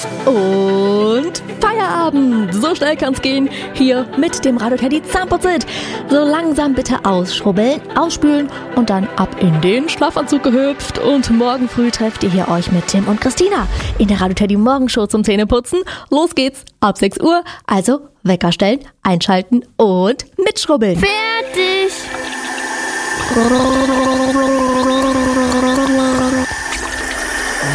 Und Feierabend! So schnell kann's gehen. Hier mit dem Radio Teddy Zahnputz-It. So langsam bitte ausschrubbeln, ausspülen und dann ab in den Schlafanzug gehüpft. Und morgen früh trefft ihr hier euch mit Tim und Christina in der Radio Teddy Morgenshow zum Zähneputzen. Los geht's ab 6 Uhr. Also Wecker stellen, einschalten und mitschrubbeln. Fertig!